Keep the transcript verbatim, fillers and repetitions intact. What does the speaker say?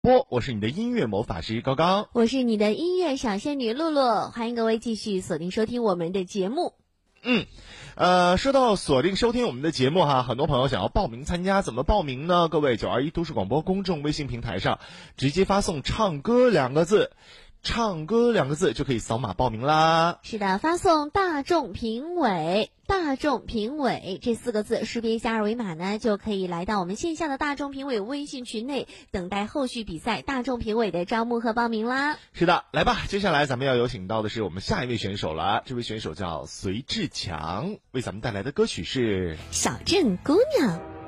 播，我是你的音乐魔法师高高， 我是你的音乐小仙女露露，欢迎各位继续锁定收听我们的节目。 嗯，呃，说到锁定收听我们的节目哈，很多朋友想要报名参加，怎么报名呢？各位九二一都市广播公众微信平台上直接发送唱歌两个字，唱歌两个字就可以扫码报名啦。 是的，发送大众评委大众评委这四个字，识别一下二维码呢，就可以来到我们线下的大众评委微信群内，等待后续比赛大众评委的招募和报名啦。 是的，来吧，接下来咱们要有请到的是我们下一位选手了，这位选手叫隋志强，为咱们带来的歌曲是小镇姑娘。